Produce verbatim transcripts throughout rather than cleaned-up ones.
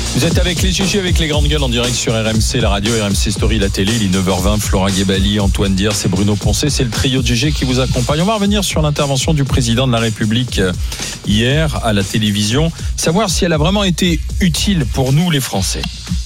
Vous êtes avec les Gigi, avec les grandes gueules en direct sur R M C, la radio, R M C Story, la télé. Il est neuf heures vingt, Florent Guébali, Antoine Diers et Bruno Poncet. C'est le trio de Gigi qui vous accompagne. On va revenir sur l'intervention du président de la République hier à la télévision. Savoir si elle a vraiment été utile pour nous les Français.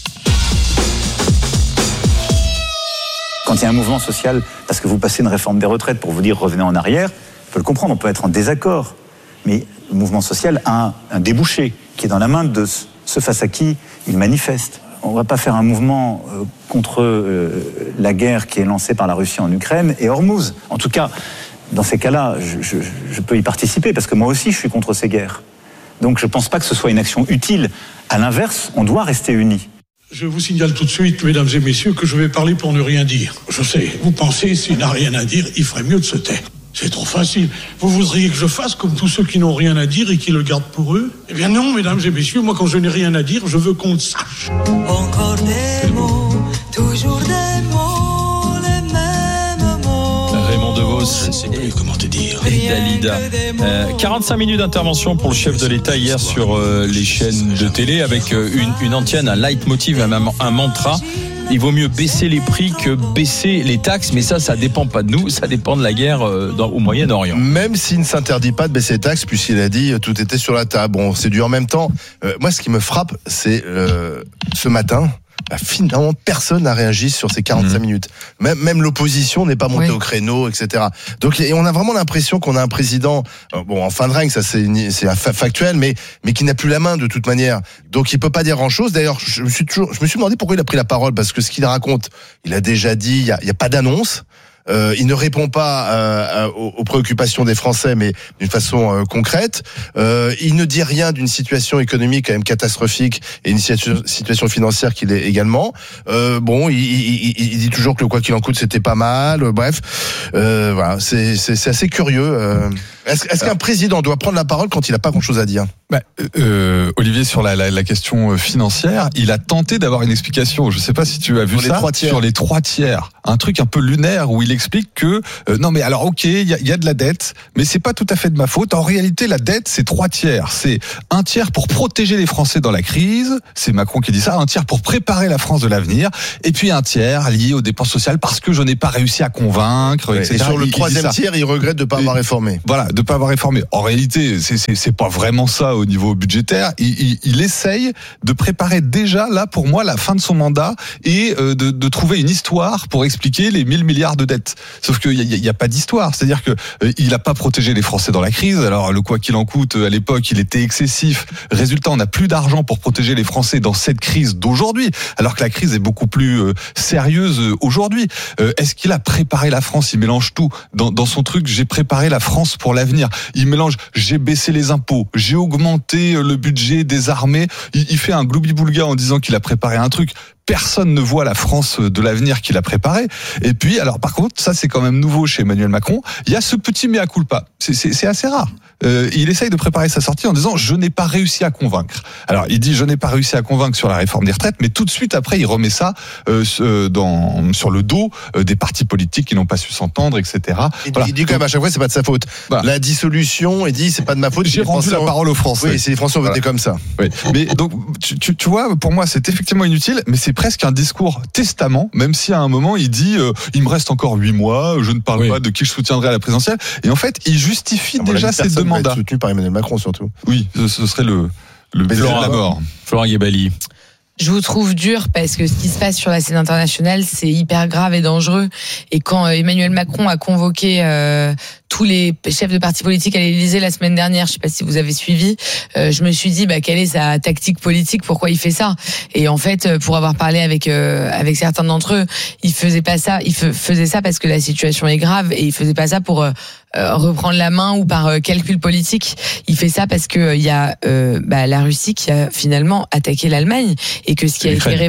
Quand il y a un mouvement social, parce que vous passez une réforme des retraites pour vous dire revenez en arrière, je peux le comprendre, on peut être en désaccord. Mais le mouvement social a un, un débouché qui est dans la main de ceux face à qui il manifeste. On ne va pas faire un mouvement euh, contre euh, la guerre qui est lancée par la Russie en Ukraine et Hormuz. En tout cas, dans ces cas-là, je, je, je peux y participer parce que moi aussi je suis contre ces guerres. Donc je ne pense pas que ce soit une action utile. À l'inverse, on doit rester unis. Je vous signale tout de suite, mesdames et messieurs, que je vais parler pour ne rien dire. Je sais, vous pensez, s'il n'a rien à dire, il ferait mieux de se taire. C'est trop facile. Vous voudriez que je fasse comme tous ceux qui n'ont rien à dire et qui le gardent pour eux ? Eh bien non, mesdames et messieurs, moi quand je n'ai rien à dire, je veux qu'on le sache. Encore des mots, toujours des mots, les mêmes mots. Raymond DeVos Je ne sais plus comment te dire. et Dalida. Euh, quarante-cinq minutes d'intervention pour le chef de l'État hier sur euh, les chaînes de télé avec euh, une, une antienne, un leitmotiv, un, un mantra. Il vaut mieux baisser les prix que baisser les taxes, mais ça, ça dépend pas de nous, ça dépend de la guerre euh, dans, au Moyen-Orient. Même s'il ne s'interdit pas de baisser les taxes, puisqu'il a dit tout était sur la table. Bon, c'est dur en même temps. Euh, moi, ce qui me frappe, c'est euh, ce matin. Bah, finalement, personne n'a réagi sur ces quarante-cinq mmh. minutes. Même, même l'opposition n'est pas montée oui. au créneau, et cetera. Donc, et on a vraiment l'impression qu'on a un président, euh, bon, en fin de règne, ça c'est, c'est factuel, mais, mais qui n'a plus la main de toute manière. Donc, il peut pas dire grand-chose. D'ailleurs, je me suis toujours, je me suis demandé pourquoi il a pris la parole, parce que ce qu'il raconte, il a déjà dit, il y a, il y a pas d'annonce. Euh, il ne répond pas euh, aux, aux préoccupations des Français, mais d'une façon euh, concrète. Euh, il ne dit rien d'une situation économique quand même catastrophique et une situation, situation financière qu'il est également. Euh, bon, il, il, il dit toujours que le quoi qu'il en coûte c'était pas mal. Euh, bref, euh, voilà, c'est, c'est, c'est assez curieux. Euh, est-ce, est-ce qu'un président doit prendre la parole quand il n'a pas grand-chose à dire ? Bah, euh, Olivier, sur la, la, la question financière, il a tenté d'avoir une explication. Je ne sais pas si tu as vu sur ça les sur les trois tiers. Un truc un peu lunaire où il explique que euh, non mais alors ok, il y a, y a de la dette, mais c'est pas tout à fait de ma faute. En réalité, la dette c'est trois tiers. C'est un tiers pour protéger les Français dans la crise. C'est Macron qui dit ça. Un tiers pour préparer la France de l'avenir, et puis un tiers lié aux dépenses sociales parce que je n'ai pas réussi à convaincre. Ouais, et cetera. Et sur le il, troisième il tiers, il regrette de ne pas avoir réformé. Voilà, de pas avoir réformé. En réalité, c'est, c'est, c'est pas vraiment ça au niveau budgétaire. Il, il, il essaye de préparer déjà, là, pour moi, la fin de son mandat et euh, de, de trouver une histoire pour expliquer les mille milliards de dettes. Sauf qu'il n'y a, a, a pas d'histoire. C'est-à-dire que euh, il n'a pas protégé les Français dans la crise. Alors, le quoi qu'il en coûte, à l'époque, il était excessif. Résultat, on n'a plus d'argent pour protéger les Français dans cette crise d'aujourd'hui, alors que la crise est beaucoup plus euh, sérieuse aujourd'hui. Euh, est-ce qu'il a préparé la France ? Il mélange tout dans, dans son truc. J'ai préparé la France pour l'avenir. Il mélange, j'ai baissé les impôts, j'ai augmenté le budget des armées. Il, il fait un gloubi-boulga en disant qu'il a préparé un truc. Personne ne voit la France de l'avenir qu'il a préparé. Et puis, alors par contre, ça c'est quand même nouveau chez Emmanuel Macron, il y a ce petit mea culpa. C'est, c'est, c'est assez rare. Euh, il essaye de préparer sa sortie en disant « je n'ai pas réussi à convaincre ». Alors, il dit « je n'ai pas réussi à convaincre sur la réforme des retraites », mais tout de suite après, il remet ça euh, dans, sur le dos des partis politiques qui n'ont pas su s'entendre, et cetera. Il, voilà. il dit quand même à chaque fois c'est pas de sa faute. Voilà. La dissolution, il dit c'est pas de ma faute. J'ai rendu la parole aux Français. Oui, c'est les Français ont voté voilà. comme ça. Oui. Mais donc, tu, tu, tu vois, pour moi, c'est effectivement inutile, mais c'est presque un discours testament, même si à un moment il dit euh, il me reste encore huit mois, je ne parle oui. pas de qui je soutiendrai à la présidentielle. Et en fait, il justifie ah, déjà ses deux mandats. Soutenu par Emmanuel Macron surtout. Oui, ce, ce serait le le baiser de la mort. Florent Guébali. Je vous trouve dur parce que ce qui se passe sur la scène internationale, c'est hyper grave et dangereux. Et quand Emmanuel Macron a convoqué euh, tous les chefs de partis politiques à l'Élysée la semaine dernière, je sais pas si vous avez suivi, euh, je me suis dit bah quelle est sa tactique politique, pourquoi il fait ça. Et en fait, pour avoir parlé avec euh, avec certains d'entre eux, ils faisaient pas ça, ils faisaient ça parce que la situation est grave et ils faisaient pas ça pour euh, reprendre la main ou par euh, calcul politique. Il fait ça parce que il euh, y a euh, bah, la Russie qui a finalement attaqué l'Allemagne et que ce qui a été révélé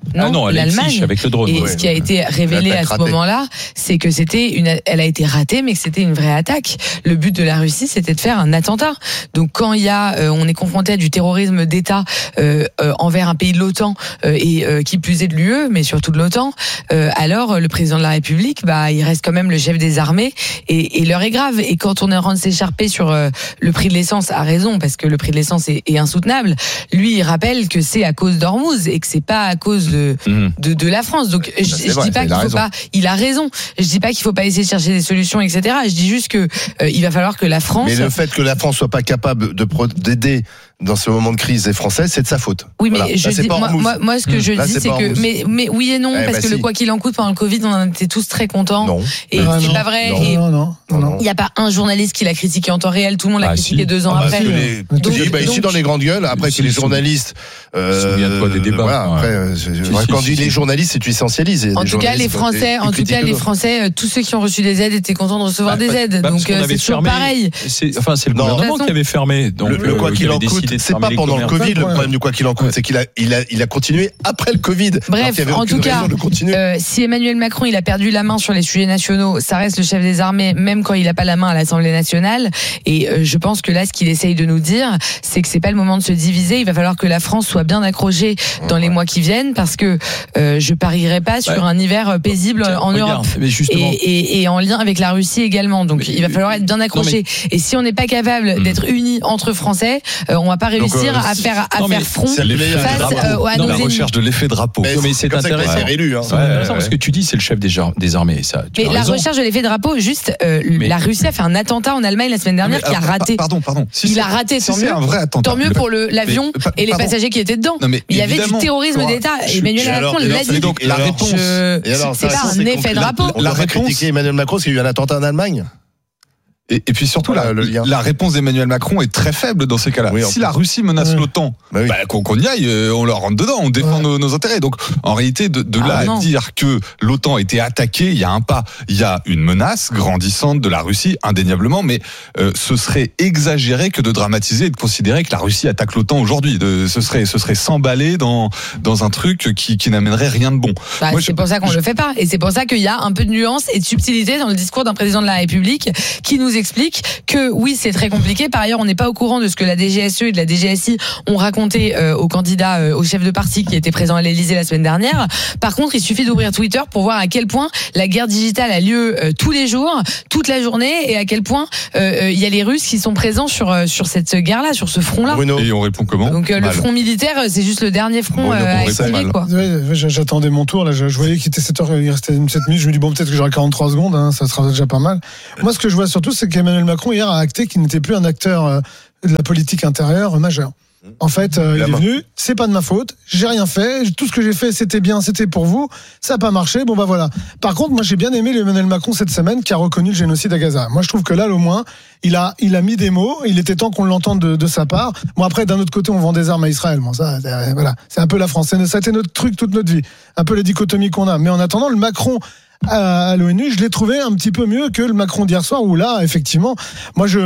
Non, ah non, l'Allemagne. Avec le drone. Et ouais, ce qui a ouais. été révélé à ce ratée. moment-là, c'est que c'était une, elle a été ratée, mais que c'était une vraie attaque. Le but de la Russie, c'était de faire un attentat. Donc quand il y a, euh, on est confronté à du terrorisme d'État euh, euh, envers un pays de l'OTAN euh, et euh, qui plus est de l'U E, mais surtout de l'OTAN, euh, alors le président de la République, bah, il reste quand même le chef des armées et, et l'heure est grave. Et quand on est en train de s'écharper sur euh, le prix de l'essence, a raison parce que le prix de l'essence est, est insoutenable. Lui, il rappelle que c'est à cause d'Ormuz et que c'est pas à cause de Mmh. de, de la France. Donc je, c'est je vrai, dis pas il qu'il a faut raison. pas, il a raison. Je dis pas qu'il faut pas essayer de chercher des solutions, et cetera. Je dis juste que euh, il va falloir que la France. Mais le fait que la France soit pas capable de pro- d'aider dans ce moment de crise des Français, c'est de sa faute. Oui, mais Voilà. je Là, c'est dis, pas moi, Hormuz. moi, moi, ce que Mmh. je Là, dis, c'est c'est pas que, Hormuz. mais, mais oui et non, Eh parce bah que si. le quoi qu'il en coûte pendant le Covid, on en était tous très contents. Non. Et Ah, c'est non. pas vrai. Non. Et Non, non, non, non. il n'y a pas un journaliste qui l'a critiqué en temps réel. Tout le monde l'a Ah, critiqué si. deux ans Ah, après. parce que les- Donc- Oui, bah, ici donc- dans les grandes gueules, après Si, que les si. journalistes, euh, Souviens-toi des débats, voilà, ouais. après, euh, c'est- Si, ouais, si, quand si, tu dis si. les journalistes, c'est tu essentialises. Il y a En des tout cas, les journalistes Français, qui en tout critiquent cas, les d'autres. Français, euh, tous ceux qui ont reçu des aides étaient contents de recevoir Bah, des aides. bah, parce Donc qu'on euh, avait c'est toujours fermé- pareil. C'est, enfin, c'est le Non. gouvernement De toute qui avait fermé. Donc, Le, le euh, quoi qui qu'il avait en décidé coûte, de c'est fermer pas les pendant le commerces. Covid. Le Ouais. problème du quoi qu'il en coûte, Ouais. c'est qu'il a, il a, il a continué après le Covid. Alors Bref, qu'il y avait en aucune tout cas, raison de continuer. euh, si Emmanuel Macron il a perdu la main sur les sujets nationaux, ça reste le chef des armées, même quand il n'a pas la main à l'Assemblée nationale. Et euh, je pense que là, ce qu'il essaye de nous dire, c'est que c'est pas le moment de se diviser. Il va falloir que la France soit bien accrochée dans les mois qui viennent, parce que euh, je parierais pas sur Ouais. un hiver paisible Tiens, en regarde, Europe. mais justement. Et, et, et en lien avec la Russie également. Donc Mais- il va falloir être bien accroché. Et si on n'est pas capable Hmm. d'être unis entre Français, euh, on va pas réussir euh, à faire à non, mais faire front c'est le l'effet face drapeau. euh, à Non, nos la ennemis. recherche de l'effet drapeau. Mais non, mais c'est c'est comme ça qu'il intéressant. s'est réélu. Hein. C'est intéressant parce que tu dis c'est le chef des, jar- des armées, ça. Tu Mais as la raison. recherche de l'effet drapeau, juste, euh, Mais- la Russie a fait un attentat en Allemagne la semaine dernière Mais qui a alors, raté. Pardon, pardon. Si Il c'est- a raté, si tant c'est mieux. un vrai attentat. Tant mieux pour le- l'avion Mais, pa- et les pardon. passagers qui étaient dedans. Non, mais il y avait du évidemment, terrorisme Flora, d'État. je- Emmanuel et Macron alors- et l'a alors, dit. donc, et la alors, réponse. Je- Et alors, c'est ça, pas ça, un c'est effet concret. drapeau. On La devrait réponse- critiquer Emmanuel Macron parce qu'il y a eu un attentat en Allemagne. Et, et puis surtout, Voilà, la, le lien. la réponse d'Emmanuel Macron est très faible dans ces cas-là. Oui, en si plus. la Russie menace Ouais. l'OTAN, Bah oui. bah, qu'on qu'on y aille, euh, on leur rentre dedans, on défend Ouais. nos, nos intérêts. Donc, en réalité, de, de Ah, là non. à dire que l'OTAN a été attaquée, il y a un pas. Il y a une menace grandissante de la Russie, indéniablement, mais euh, ce serait exagéré que de dramatiser et de considérer que la Russie attaque l'OTAN aujourd'hui. De- Ce serait, ce serait s'emballer dans, dans un truc qui, qui n'amènerait rien de bon. Bah, Moi, c'est je- pour ça qu'on je- le fait pas. Et c'est pour ça qu'il y a un peu de nuance et de subtilité dans le discours d'un président de la République qui nous explique que oui, c'est très compliqué. Par ailleurs, on n'est pas au courant de ce que la D G S E et de la D G S I ont raconté euh, aux candidats, euh, aux chefs de parti qui étaient présents à l'Élysée la semaine dernière. Par contre, il suffit d'ouvrir Twitter pour voir à quel point la guerre digitale a lieu euh, tous les jours, toute la journée, et à quel point euh, il y a les Russes qui sont présents sur euh, sur cette guerre-là, sur ce front-là. Bruno. Et on répond comment Donc euh, le Mal. front militaire, euh, c'est juste le dernier front Bon, euh, donc, on à répond activer, mal. quoi. Ouais, ouais, j'attendais mon tour, là, je, je voyais qu'il était sept heures, il restait sept minutes, je me dis bon, peut-être que j'aurai quarante-trois secondes, hein, ça sera déjà pas mal. Moi, ce que je vois surtout, c'est qu'Emmanuel Macron, hier, a acté qu'il n'était plus un acteur euh, de la politique intérieure euh, majeur. En fait, euh, il est Évidemment. venu, c'est pas de ma faute, j'ai rien fait, tout ce que j'ai fait, c'était bien, c'était pour vous, ça a pas marché, bon bah voilà. Par contre, moi j'ai bien aimé Emmanuel Macron cette semaine qui a reconnu le génocide à Gaza. Moi je trouve que là, au moins, il a, il a mis des mots, il était temps qu'on l'entende de, de sa part. Bon après, d'un autre côté, on vend des armes à Israël, bon ça, euh, voilà, c'est un peu la France, ça a été notre truc toute notre vie, un peu la dichotomie qu'on a. Mais en attendant, le Macron à, à l'ONU, je l'ai trouvé un petit peu mieux que le Macron d'hier soir, où là, effectivement, moi je...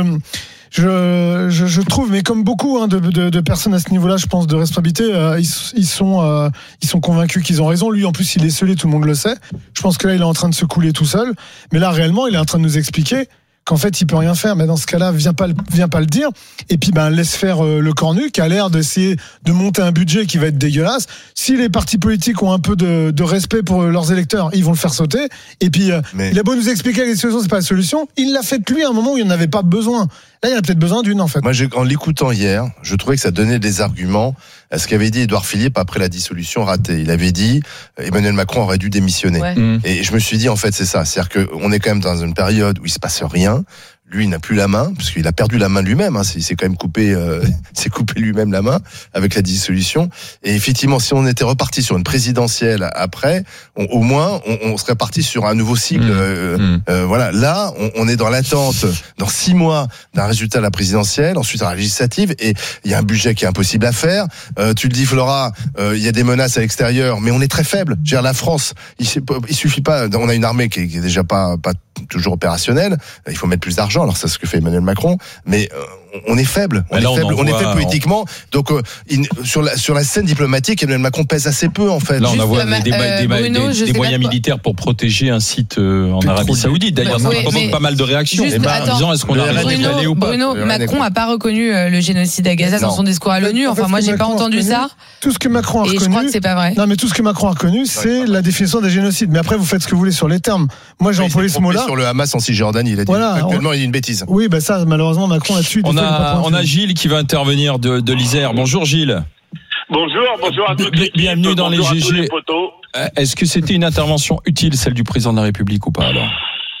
Je, je, je trouve, mais comme beaucoup hein, de, de, de personnes à ce niveau-là, je pense, de responsabilité, euh, ils, ils, sont, euh, ils sont convaincus qu'ils ont raison. Lui, en plus, il est scellé, tout le monde le sait. Je pense que là, il est en train de se couler tout seul. Mais là, réellement, il est en train de nous expliquer qu'en fait, il peut rien faire. Mais dans ce cas-là, viens pas, le- viens pas le dire. Et puis, ben, laisse faire euh, le cornu, qui a l'air d'essayer de monter un budget qui va être dégueulasse. Si les partis politiques ont un peu de, de respect pour leurs électeurs, ils vont le faire sauter. Et puis, euh, Mais- il a beau nous expliquer que les solutions, c'est pas la solution. Il l'a fait lui à un moment où il n'y en avait pas besoin. Là, il y en a peut-être besoin d'une, en fait. Moi, j'ai- en l'écoutant hier, je trouvais que ça donnait des arguments à ce qu'avait dit Édouard Philippe après la dissolution ratée. Il avait dit euh, Emmanuel Macron aurait dû démissionner. Ouais. Mmh. Et je me suis dit, en fait, c'est ça. C'est-à-dire qu'on est quand même dans une période où il se passe rien. Lui, il n'a plus la main, parce qu'il a perdu la main de lui-même. Hein. Il s'est quand même coupé, euh, il s'est coupé lui-même la main avec la dissolution. Et effectivement, si on était reparti sur une présidentielle après, on, au moins, on, on serait parti sur un nouveau cycle. Mmh. Euh, Mmh. euh, voilà. Là, on, on est dans l'attente dans six mois d'un résultat à la présidentielle, ensuite à la législative, et il y a un budget qui est impossible à faire. Euh, tu le dis, Flora, euh, il y a des menaces à l'extérieur, mais on est très faible. Je veux dire, la France, il, il suffit pas. On a une armée qui est, qui est déjà pas pas toujours opérationnelle. Il faut mettre plus d'argent. Alors c'est ce que fait Emmanuel Macron, mais euh, on est faible, on Mais est là, on faible, en on est voit, faible politiquement. Donc euh, il- sur la sur la scène diplomatique, Emmanuel Macron pèse assez peu en fait. Là, on Juste, envoie euh, des, des, euh, des, Bruno, des- je des sais moyens pas quoi. militaires pour protéger un site euh, en Pétrolier. Arabie Saoudite. D'ailleurs, ça Oui, provoque mais pas mal de réactions. juste, Eh ben, attends, en disant, est-ce qu'on le a raison d'y Bruno, aller ou pas Bruno, Le Macron n'a pas reconnu euh, le génocide à Gaza Non. dans son discours à l'ONU. En fait, Enfin, moi, ce que j'ai pas Macron a entendu reconnu, ça. Tout ce que Macron a Et je reconnu. crois que c'est pas vrai. Non, mais tout ce que Macron a reconnu, c'est la définition des génocides. Mais après, vous faites ce que vous voulez sur les termes. Moi, j'ai Il s'est employé ce trompé mot-là. sur le Hamas en Cisjordanie, il a dit. Voilà, Actuellement, il dit une bêtise. Oui, ben ça, malheureusement, Macron là-dessus. des On fois, il est pas a, trop on a influent. Gilles qui va intervenir de, de l'Isère. Bonjour Gilles. Bonjour, bonjour à toute Bien- l'équipe. bienvenue dans les bonjour à G G. tous les potos. Euh, Est-ce que c'était une intervention utile, celle du président de la République ou pas alors?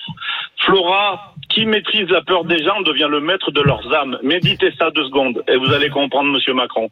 Flora, qui maîtrise la peur des gens devient le maître de leurs âmes. Méditez ça deux secondes et vous allez comprendre, Monsieur Macron.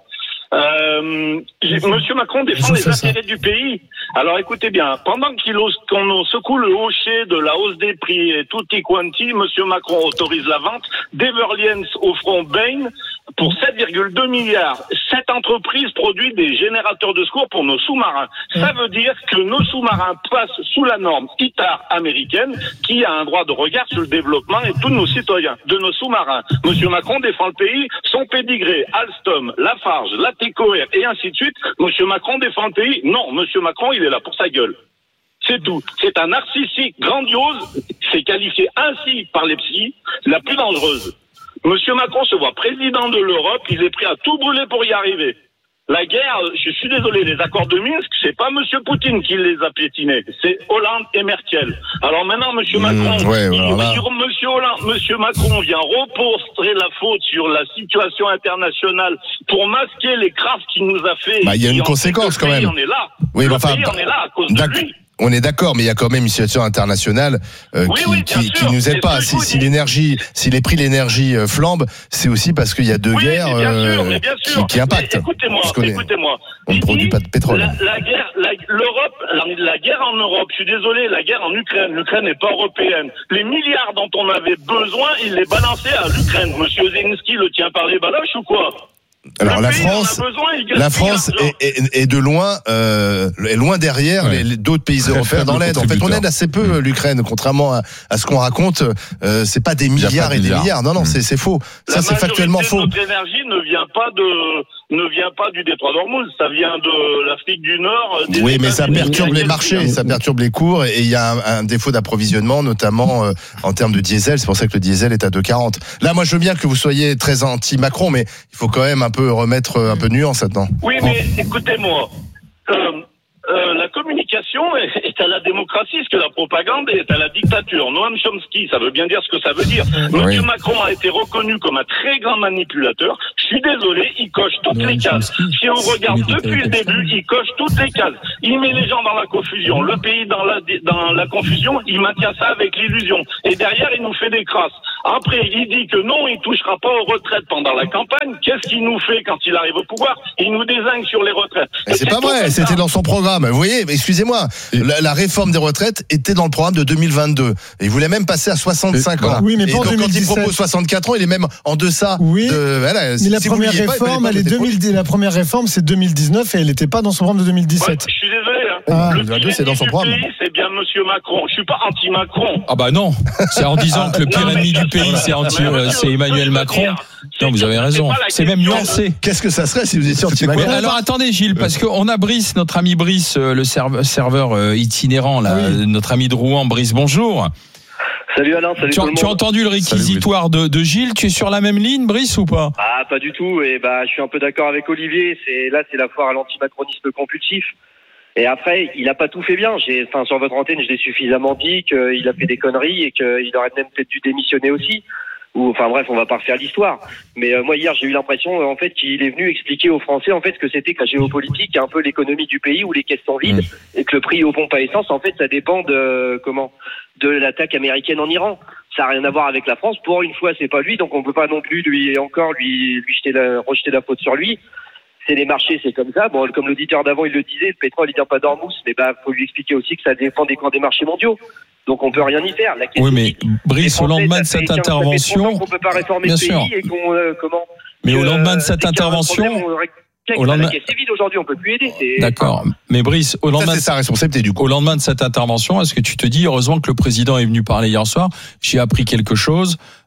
Euh, Monsieur Macron défend les intérêts du pays. Alors écoutez bien, pendant qu'il ose- qu'on secoue le hocher de la hausse des prix et tutti quanti, Monsieur Macron autorise la vente d'Everliens au front Bain pour sept virgule deux milliards. Cette entreprise produit des générateurs de secours pour nos sous-marins. Ça veut dire que nos sous-marins passent sous la norme I T A R américaine qui a un droit de regard sur le développement et tous nos citoyens, de nos sous-marins. Monsieur Macron défend le pays, son pédigré, Alstom, Lafarge, Latécoère et ainsi de suite. Monsieur Macron défend le pays. Non, Monsieur Macron, il est là pour sa gueule. C'est tout. C'est un narcissique grandiose. C'est qualifié ainsi par les psys, la plus dangereuse. Monsieur Macron se voit président de l'Europe, il est prêt à tout brûler pour y arriver. La guerre, je suis désolé, les accords de Minsk, c'est pas Monsieur Poutine qui les a piétinés, c'est Hollande et Merkel. Alors maintenant, Monsieur Mmh, Macron, ouais, il- alors là- sur Monsieur Hollande, Monsieur Macron vient reposter la faute sur la situation internationale pour masquer les crafts qu'il nous a fait. Bah, il y a Et une en fait, conséquence, le quand pays même. en est là. Oui, le mais enfin, pays en est là à cause de d'accord. lui. On est d'accord, mais il y a quand même une situation internationale euh, Oui, qui, oui, bien qui, sûr. qui nous aide C'est pas. ce que je Si, vous si dis. l'énergie, si les prix de l'énergie euh, flambent, c'est aussi parce qu'il y a deux Oui, guerres mais bien euh, sûr, mais bien sûr. qui, qui impactent. Mais écoutez-moi, Parce qu'on est- écoutez-moi. on ne Il produit dit, pas de pétrole. La, la guerre, la- l'Europe, la, la guerre en Europe. Je suis désolé, la guerre en Ukraine. L'Ukraine n'est pas européenne. Les milliards dont on avait besoin, il les balançait à l'Ukraine. Monsieur Zelensky le tient par les baloches ou quoi? Alors Le la pays en a France, besoin, il gaspille la France l'argent. est, est, est de loin, euh, est loin derrière Ouais. les, les- d'autres pays Très européens faible dans l'aide. En fait, on contributeur. aide assez peu euh, l'Ukraine, contrairement à, à ce qu'on raconte. Euh, c'est pas des y a pas milliards de et des milliards. milliards. Non, non, Mmh. c'est, c'est faux. La Ça, c'est factuellement majorité de faux. Notre énergie ne vient pas de, ne vient pas du détroit d'Ormuz. Ça vient de l'Afrique du Nord. des Oui, mais ça États-Unis. perturbe les marchés, ça perturbe les cours et il y a un, un défaut d'approvisionnement, notamment euh, en termes de diesel. C'est pour ça que le diesel est à deux quarante. Là, moi, je veux bien que vous soyez très anti-Macron, mais il faut quand même un peu remettre euh, un peu de nuance maintenant. Oui, mais écoutez-moi. Euh, euh, la communication est, est à la démocratie, ce que la propagande est à la dictature. Noam Chomsky, ça veut bien dire ce que ça veut dire. Monsieur Macron a été reconnu comme un très grand manipulateur. Je suis désolé, il coche toutes Noam les cases. Chomsky, Si on regarde celui qui depuis le était avec début, il coche toutes les cases. Il met les gens dans la confusion, le pays dans la, dans la confusion, il maintient ça avec l'illusion. Et derrière, il nous fait des crasses. Après, il dit que non, il touchera pas aux retraites pendant la campagne. Qu'est-ce qu'il nous fait quand il arrive au pouvoir? Il nous désigne sur les retraites. Et c'est pas tout vrai, comme ça. c'était dans son programme. Vous voyez, excusez-moi, la, la réforme des retraites était dans le programme de deux mille vingt-deux. Et il voulait même passer à soixante-cinq ans. Oui, mais et pas en donc, deux mille dix-sept. quand il propose soixante-quatre ans, il est même en deçà. Oui, de, voilà, Mais si- la si vous première vouliez pas, il fallait réforme, pas elle est voter deux pour lui. mille dix. La première réforme, c'est deux mille dix-neuf et elle n'était pas dans son programme de deux mille Ouais, dix-sept. je suis désolé. Hein. Ah. Le deux mille vingt-deux, c'est dans son du programme. pays, c'est bien Monsieur Macron. Je suis pas anti-Macron. Ah bah non, c'est en disant que le pire Non, mais ennemi du bien pays sûr. c'est anti, Mais euh, monsieur, c'est Emmanuel ce que je veux Macron. dire, Non, vous c'est avez que raison. c'est pas la C'est même question. nuancé. Qu'est-ce que ça serait si vous étiez Mais anti-Macron? alors attendez Gilles, parce qu'on a Brice, notre ami Brice, euh, le serve- serveur euh, itinérant, là, Ah oui. euh, notre ami de Rouen. Brice, bonjour. Salut Alain, salut Tu, tout as- le tu as monde. entendu le réquisitoire de, de Gilles? Tu es sur la même ligne, Brice, ou pas? Ah, pas du tout. Et bah, je suis un peu d'accord avec Olivier. C'est là, c'est la foire à l'antimacronisme compulsif. Et après, il a pas tout fait bien. J'ai, enfin, sur votre antenne, je l'ai suffisamment dit qu'il a fait des conneries et qu'il aurait même peut-être dû démissionner aussi. Ou, enfin bref, on va pas refaire l'histoire. Mais euh, moi hier, j'ai eu l'impression, euh, en fait, qu'il est venu expliquer aux Français, en fait, ce que c'était que la géopolitique, un peu l'économie du pays où les caisses sont vides et que le prix aux pompes à essence, en fait, ça dépend de comment, de l'attaque américaine en Iran. Ça n'a rien à voir avec la France. Pour une fois, c'est pas lui, donc on peut pas non plus lui encore lui lui jeter la, rejeter la faute sur lui. C'est les marchés, c'est comme ça. Bon, comme l'auditeur d'avant, il le disait, le pétrole, il vient pas d'Ormuz, mais bah, faut lui expliquer aussi que ça dépend des cours des marchés mondiaux. Donc on peut rien y faire. La Oui, mais question, Brice, au lendemain de cette intervention, qu'on peut pas réformer bien le sûr. pays et qu'on euh, comment. Mais que, au lendemain de euh, cette dès qu'il y a un intervention, problème, on règle- au La lendemain- caisse est vide aujourd'hui, on peut plus aider. C'est... d'accord. Mais Brice, au Ça, lendemain, c'est sa responsabilité du coup. au lendemain de cette intervention, est-ce que tu te dis, heureusement que le président est venu parler hier soir, j'ai appris quelque chose,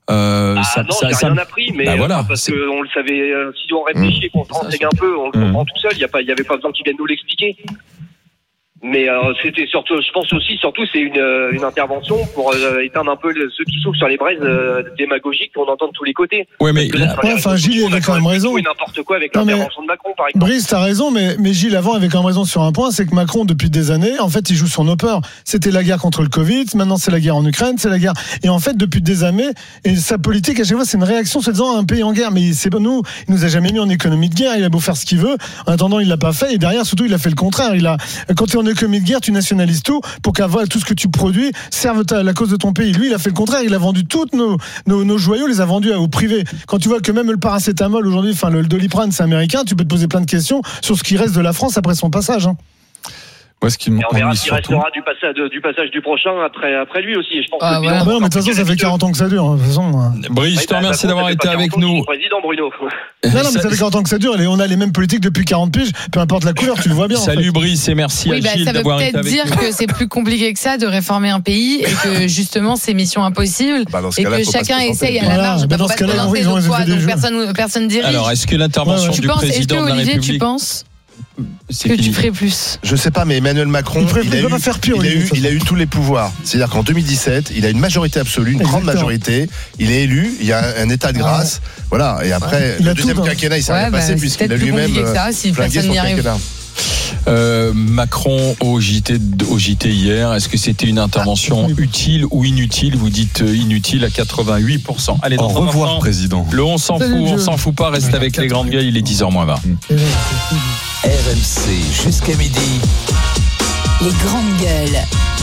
Euh, Ah ça, non, ça, j'ai ça- rien appris, mais Bah voilà, euh, parce c'est- qu'on le savait, euh, si on réfléchit et qu'on se renseigne un peu, on le Mmh. comprend tout seul, il n'y a pas, il y avait pas besoin qu'ils viennent nous l'expliquer. Mais euh, c'était surtout, je pense aussi, surtout, c'est une, euh, une intervention pour euh, éteindre un peu le- ceux qui souffrent sur les braises euh, démagogiques qu'on entend de tous les côtés. Ouais, mais Parce que là, là- sur les Ouais, réseaux enfin, Gilles, sociaux, il on a avait quand même tout raison. et n'importe quoi avec Non, mais- l'intervention de Macron, par exemple. Brice, t'as raison, mais, mais Gilles avant avait quand même raison sur un point, c'est que Macron, depuis des années, en fait, il joue sur nos peurs. C'était la guerre contre le Covid, maintenant c'est la guerre en Ukraine, c'est la guerre. Et en fait, depuis des années, et sa politique, à chaque fois, c'est une réaction, se disant à un pays en guerre. Mais c'est nous, il nous a jamais mis en économie de guerre, il a beau faire ce qu'il veut. En attendant, il l'a pas fait. Et derrière, surtout, il a fait le contraire. Il a, quand tu es en économie de guerre, tu nationalises tout pour qu'avoir tout ce que tu produis serve ta, la cause de ton pays. Lui, il a fait le contraire. Il a vendu toutes nos, nos, nos joyaux, les a vendus au privé. Quand tu vois que même le paracétamol aujourd'hui, enfin, le, le Doliprane, c'est américain, tu peux te poser plein de questions sur ce qui reste de la France après son passage. Hein. Moi, ce qui Et on verra m'ennuie s'il surtout. restera du passage, de- du passage du prochain après, après lui aussi. Et je pense Ah, que le voilà. bilan Ah bah non, sera mais de toute façon, ça fait plus quarante ans que ça dure. hein, De toute façon. hein. Brice, Ouais, je te bah, remercie Macron, d'avoir ça fait été pas avec quarante ans qu'il nous. est président, Bruno. Non, non, mais ça fait quarante ans que ça dure. Et on a les mêmes politiques depuis quarante piges, peu importe la couleur, tu le vois bien. en Salut fait. Brice et merci Oui, à bah, Gilles ça veut d'avoir été peut-être avec dire nous. que c'est plus compliqué que ça de réformer un pays et que justement c'est mission impossible Bah, dans ce et cas-là, que faut pas chacun se présenter. essaye à la Voilà, marge. bah, Bah, dans faut ce pas se cas-là, présenter, ils ont donc les quoi, effets des donc jeux. personne, personne dirige. Alors, est-ce que l'intervention Ouais, ouais. tu du penses, est-ce que président de la Olivier, tu République, penses c'est que fini. tu ferais plus? Je sais pas, mais Emmanuel Macron, Il ferait- il, il a, peut eu, pas faire pire, il, a Olivier, eu, de toute il a eu tous les pouvoirs. C'est-à-dire qu'en deux mille dix-sept, il a une majorité absolue, une grande Exactement. majorité. Il est élu, il y a un, un état de grâce. Voilà. Et après, Il a le deuxième tout, hein. quinquennat, il s'est Ouais, rien bah, passé c'est puisqu'il a peut-être plus lui-même compliqué que ça, si flingué personne son n'y arrive. quinquennat. Euh, Macron au J T, au J T hier, est-ce que c'était une intervention Ah, oui. utile ou inutile? Vous dites euh, inutile à quatre-vingt-huit pour cent. Allez, Au dans un revoir, instant, président. le on s'en fout, Salut, on Dieu. s'en fout pas, reste avec les grandes gueules, il est dix heures moins vingt. R M C jusqu'à midi. Les grandes gueules.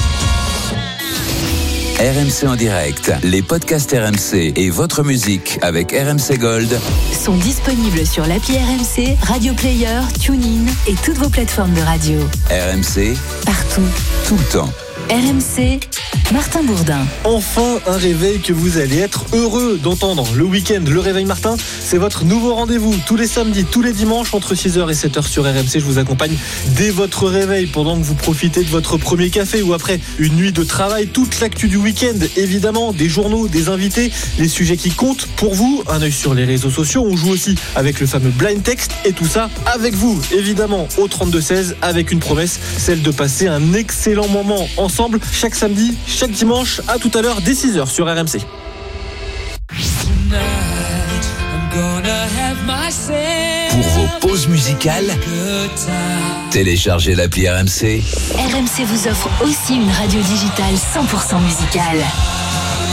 R M C en direct, les podcasts R M C et votre musique avec R M C Gold Sont disponibles sur l'appli R M C, Radio Player, TuneIn et toutes vos plateformes de radio. R M C, Partout. tout le temps. R M C, Martin Bourdin. Enfin un réveil que vous allez être heureux d'entendre. Le week-end, le réveil Martin, c'est votre nouveau rendez-vous. Tous les samedis, tous les dimanches, entre six heures et sept heures sur R M C. Je vous accompagne dès votre réveil, pendant que vous profitez de votre premier café ou après une nuit de travail. Toute l'actu du week-end, évidemment, des journaux, des invités, les sujets qui comptent pour vous. Un œil sur les réseaux sociaux. On joue aussi avec le fameux blind text et tout ça avec vous, évidemment, au trente-deux seize, avec une promesse, celle de passer un excellent moment ensemble chaque samedi, chaque dimanche. À tout à l'heure dès six heures sur R M C. Pour vos pauses musicales, téléchargez l'appli R M C. R M C vous offre aussi une radio digitale cent pour cent musicale.